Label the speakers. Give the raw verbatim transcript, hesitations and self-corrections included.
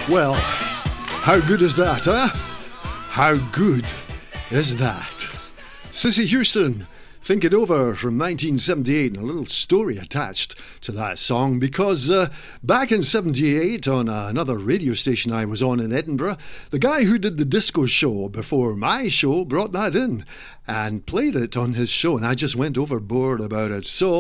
Speaker 1: Well, how good is that, huh? How good is that? Cissy Houston, Think It Over from nineteen seventy-eight, and a little story attached to that song because uh, back in seventy-eight on uh, another radio station I was on in Edinburgh, the guy who did the disco show before my show brought that in and played it on his show, and I just went overboard about it. So